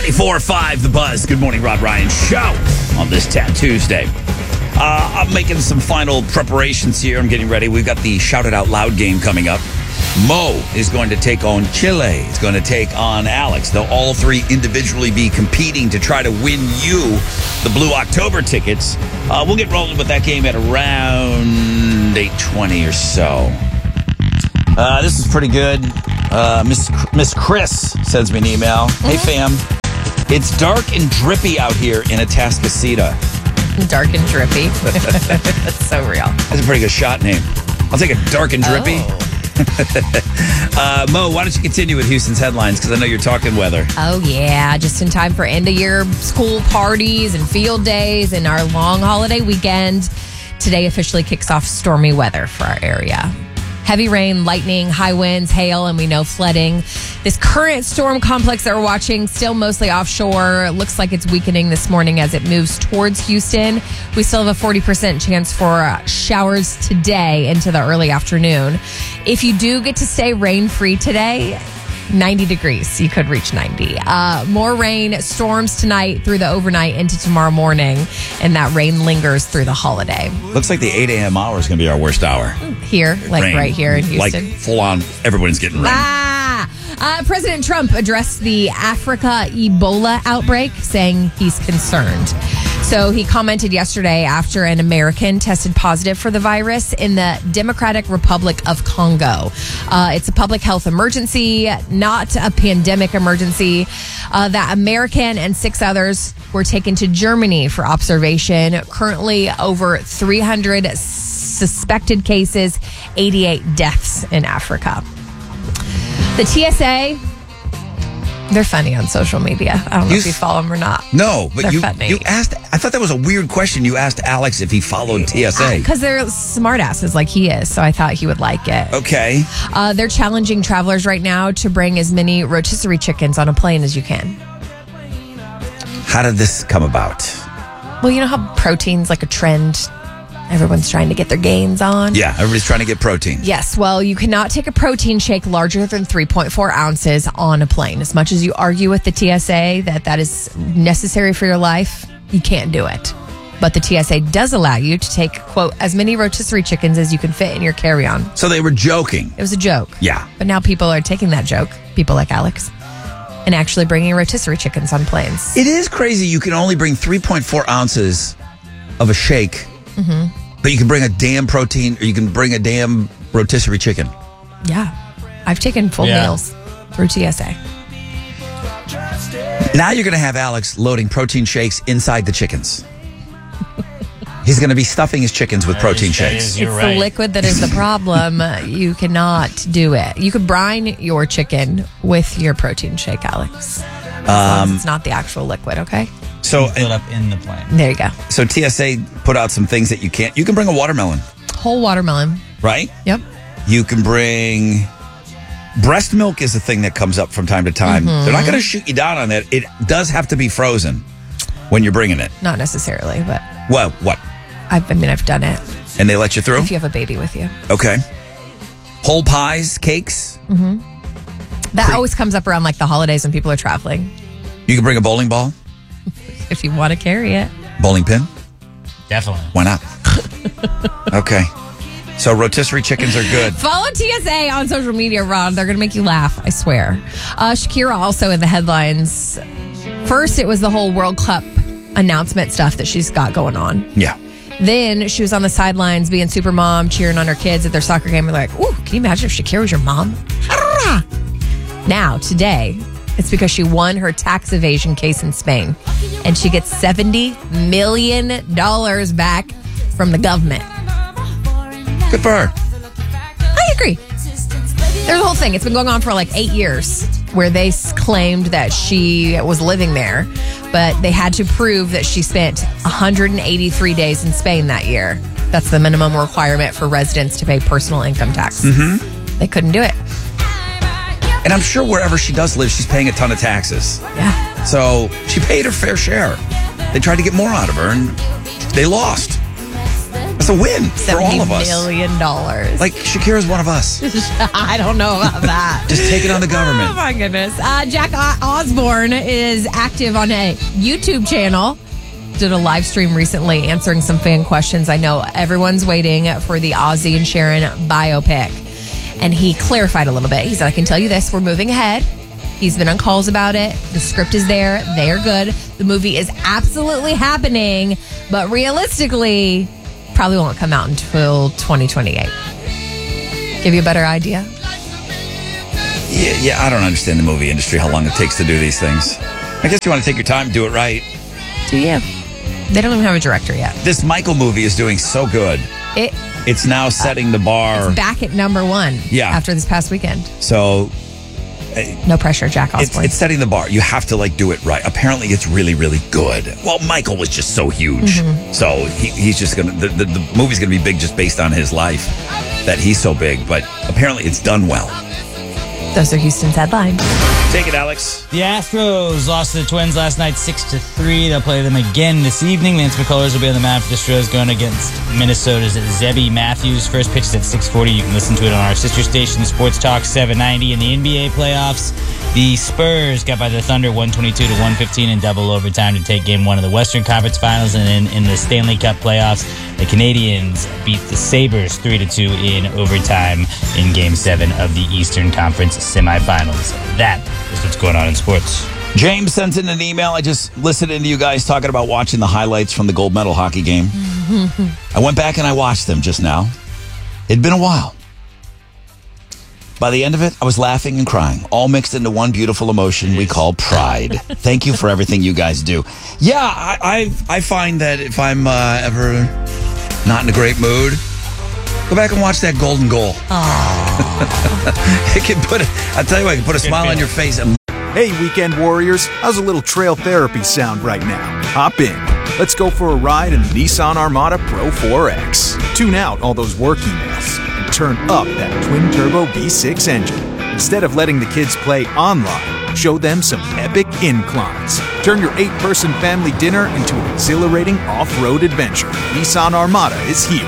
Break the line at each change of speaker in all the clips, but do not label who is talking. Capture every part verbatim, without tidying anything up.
ninety-four point five The Buzz. Good morning, Rod Ryan Show on this Tat Tuesday. Uh, I'm making some final preparations here. I'm getting ready. We've got the Shout It Out Loud game coming up. Mo is going to take on Chile. He's going to take on Alex. They'll all three individually be competing to try to win you the Blue October tickets. Uh, we'll get rolling with that game at around eight twenty or so. Uh, this is pretty good. Uh, Miss Miss Chris sends me an email. Hey, fam. It's dark and drippy out here in Atascocita.
Dark and drippy. That's so real.
That's a pretty good shot name. I'll take a dark and drippy.
Oh.
uh, Mo, why don't you continue with Houston's headlines? Because I know you're talking weather.
Oh, yeah. Just in time for end-of-year school parties and field days and our long holiday weekend. Today officially kicks off stormy weather for our area. Heavy rain, lightning, high winds, hail, and we know flooding. This current storm complex that we're watching, still mostly offshore. Looks like it's weakening this morning as it moves towards Houston. We still have a forty percent chance for showers today into the early afternoon. If you do get to stay rain-free today, ninety degrees. You could reach ninety. Uh, more rain, storms tonight through the overnight into tomorrow morning, and that rain lingers through the holiday.
Looks like the eight a.m. hour is going to be our worst hour.
Here, like
Rain.
right here in Houston.
Like full on, everyone's getting rain.
Ah! Uh, President Trump addressed the Africa Ebola outbreak, saying he's concerned. So he commented yesterday after an American tested positive for the virus in the Democratic Republic of Congo. Uh, it's a public health emergency, not a pandemic emergency. Uh, that American and six others were taken to Germany for observation. Currently, over three hundred suspected cases, eighty-eight deaths in Africa. The T S A, they're funny on social media. I don't know
You
if you follow them or not.
No, but
They're
you
funny.
you asked. I thought that was a weird question. You asked Alex if he followed T S A.
Because they're smartasses like he is, so I thought he would like it.
Okay.
Uh, they're challenging travelers right now to bring as many rotisserie chickens on a plane as you can.
How did this come about?
Well, you know how protein's like a trend? Everyone's trying to get their gains on.
Yeah, everybody's trying to get protein.
Yes, well, you cannot take a protein shake larger than three point four ounces on a plane. As much as you argue with the T S A that that is necessary for your life, you can't do it. But the T S A does allow you to take, quote, as many rotisserie chickens as you can fit in your carry-on.
So they were joking.
It was a joke.
Yeah.
But now people are taking that joke, people like Alex, and actually bringing rotisserie chickens on planes.
It is crazy. You can only bring three point four ounces of a shake, mm-hmm. but you can bring a damn protein, or you can bring a damn rotisserie chicken.
Yeah. I've taken full
Yeah.
meals through T S A.
Now you're going to have Alex loading protein shakes inside the chickens. He's going to be stuffing his chickens with protein shakes.
It's the liquid that is the problem. You cannot do it. You could brine your chicken with your protein shake, Alex. As long as it's not the actual liquid, okay?
So
fill it up in the plane.
There you go.
So T S A put out some things that you can't. You can bring a watermelon,
Whole watermelon.
right?
Yep.
You can bring breast milk is a thing that comes up from time to time.
Mhm.
They're not going to shoot you down on that. It does have to be frozen when you're bringing it.
Not necessarily, but
Well, what?
I've, I mean, I've done it.
And they let you through?
If you have a baby with you.
Okay. Whole pies, cakes.
hmm That
Pre-
always comes up around like the holidays when people are traveling.
You can bring a bowling ball,
If you want to carry it.
bowling pin.
Definitely.
Why not? Okay. So rotisserie chickens are good.
Follow T S A on social media, Ron. They're going to make you laugh, I swear. Uh, Shakira also in the headlines. First, it was the whole World Cup announcement stuff that she's got going on.
Yeah.
Then she was on the sidelines being super mom, cheering on her kids at their soccer game. We're like, ooh, can you imagine if Shakira was your mom? Now, today, it's because she won her tax evasion case in Spain. And she gets seventy million dollars back from the government.
Good for her.
I agree. There's a whole thing. It's been going on for like eight years where they s- claimed that she was living there, but they had to prove that she spent one hundred eighty-three days in Spain that year. That's the minimum requirement for residents to pay personal income tax.
Mm-hmm.
They couldn't do it.
And I'm sure wherever she does live, she's paying a ton of taxes.
Yeah.
So she paid her fair share. They tried to get more out of her, and they lost. It's a win for all of us.
seventy million dollars.
Like, Shakira's one of us.
I don't know about that.
Just take it on the government.
Oh, my goodness. Uh, Jack o- Osborne is active on a YouTube channel. Did a live stream recently answering some fan questions. I know everyone's waiting for the Ozzy and Sharon biopic. And he clarified a little bit. He said, I can tell you this, we're moving ahead. He's been on calls about it. The script is there. They're good. The movie is absolutely happening. But realistically, probably won't come out until twenty twenty-eight. Give you a better idea?
Yeah, yeah, I don't understand the movie industry, how long it takes to do these things. I guess you want to take your time, do it right.
Do you? They don't even have a director yet.
This Michael movie is doing so good.
It
It's now setting the bar.
It's back at number one
Yeah.
after this past weekend.
So
No pressure, Jack
it's,
Osborne.
it's setting the bar. You have to like do it right. Apparently, it's really, really good. Well, Michael was just so huge,
Mm-hmm.
so he, he's just gonna. The, the, the movie's gonna be big just based on his life. That he's so big, but apparently it's done well.
Those are Houston's headlines.
Take it, Alex.
The Astros lost to the Twins last night six to three. They'll play them again this evening. Lance McCullers will be on the mound for the Astros going against Minnesota's Zebby Matthews. First pitch is at six forty. You can listen to it on our sister station, Sports Talk seven ninety. In the N B A playoffs, the Spurs got by the Thunder one twenty-two to one fifteen in double overtime to take game one of the Western Conference Finals. And then in the Stanley Cup playoffs, the Canadians beat the Sabres three to two in overtime in game seven of the Eastern Conference semifinals. That is what's going on in sports.
James sent in an email. I just listened into you guys talking about watching the highlights from the gold medal hockey game. I went back and I watched them just now. It'd been a while. By the end of it, I was laughing and crying, all mixed into one beautiful emotion we call pride. Thank you for everything you guys do. Yeah, I I, I find that if I'm uh, ever not in a great mood, go back and watch that golden goal. It can put, I'll tell you what, it can put a smile on your face. And
Hey, weekend warriors, how's a little trail therapy sound right now? Hop in. Let's go for a ride in the Nissan Armada Pro four X. Tune out all those work emails and turn up that twin-turbo V six engine. Instead of letting the kids play online, show them some epic inclines. Turn your eight-person family dinner into an exhilarating off-road adventure. Nissan Armada is here.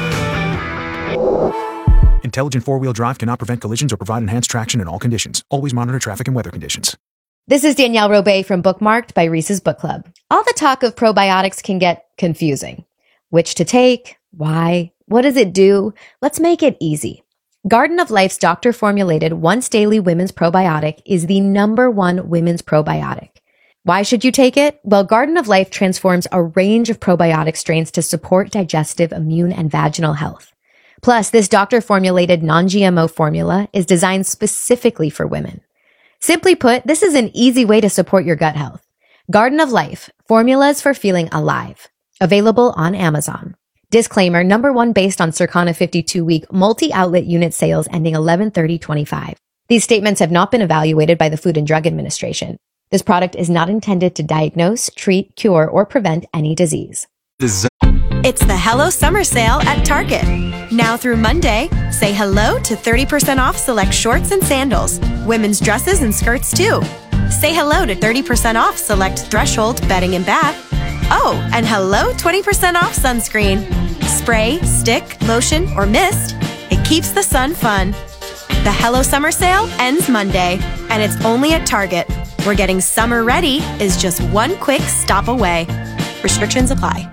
Intelligent four-wheel drive cannot prevent collisions or provide enhanced traction in all conditions. Always monitor traffic and weather conditions.
This is Danielle Robay from Bookmarked by Reese's Book Club. All the talk of probiotics can get confusing. Which to take? Why? What does it do? Let's make it easy. Garden of Life's doctor-formulated once-daily women's probiotic is the number one women's probiotic. Why should you take it? Well, Garden of Life transforms a range of probiotic strains to support digestive, immune, and vaginal health. Plus, this doctor-formulated non-G M O formula is designed specifically for women. Simply put, this is an easy way to support your gut health. Garden of Life, formulas for feeling alive. Available on Amazon. Disclaimer, number one based on Circana fifty-two week multi-outlet unit sales ending eleven thirty twenty-five. These statements have not been evaluated by the Food and Drug Administration. This product is not intended to diagnose, treat, cure, or prevent any disease.
It's the Hello Summer Sale at Target. Now through Monday, say hello to thirty percent off select shorts and sandals, women's dresses and skirts too. Say hello to thirty percent off select Threshold bedding and bath. Oh, and hello twenty percent off sunscreen. Spray, stick, lotion, or mist. It keeps the sun fun. The Hello Summer Sale ends Monday, and it's only at Target, where getting summer ready is just one quick stop away. Restrictions apply.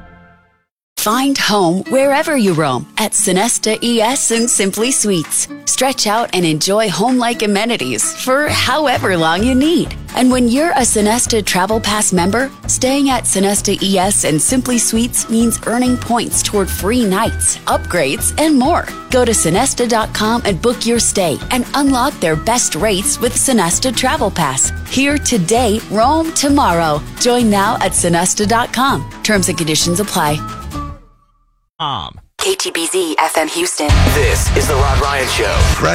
Find home wherever you roam at Sonesta E S and Simply Suites. Stretch out and enjoy home-like amenities for however long you need. And when you're a Sonesta Travel Pass member, staying at Sonesta E S and Simply Suites means earning points toward free nights, upgrades, and more. Go to Sonesta dot com and book your stay and unlock their best rates with Sonesta Travel Pass. Here today, roam tomorrow. Join now at Sonesta dot com. Terms and conditions apply.
Um.
K T B Z F M Houston.
This is the Rod Ryan Show.